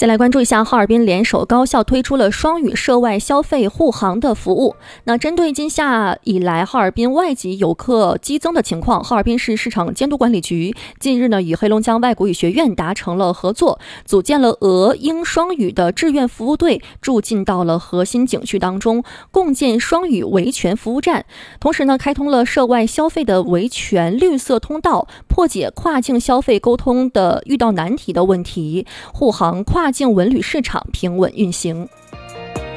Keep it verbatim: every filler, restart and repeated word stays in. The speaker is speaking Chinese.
再来关注一下，哈尔滨联手高校推出了双语涉外消费护航的服务。那针对今夏以来哈尔滨外籍游客激增的情况，哈尔滨市市场监督管理局近日呢与黑龙江外国语学院达成了合作，组建了俄英双语的志愿服务队，驻进到了核心景区当中，共建双语维权服务站。同时呢，开通了涉外消费的维权绿色通道，破解跨境消费沟通的遇到难题的问题，护航跨境文旅市场平稳运行。